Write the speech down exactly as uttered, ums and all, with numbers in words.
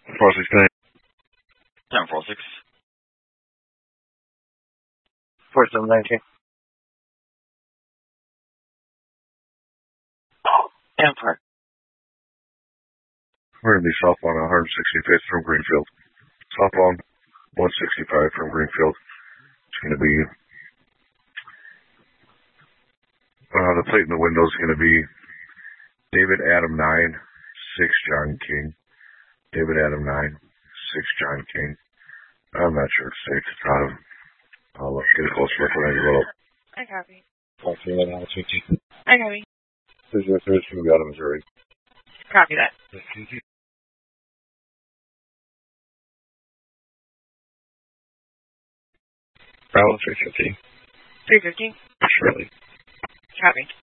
four six nine. ten four six. four seven nineteen. Empire. We're going to be southbound one sixty-fifth from Greenfield. Southbound one sixty-five from Greenfield. It's going to be, uh, the plate in the window is going to be David Adam nine, six John King. David Adam nine, six John King. I'm not sure it's safe to try to, I'll get a close look when I get up. I copy. fourteen nine fifty. I copy. This is from Ghana, Missouri. Copy that. Bravo three fifty. three fifty. Shirley. Copy.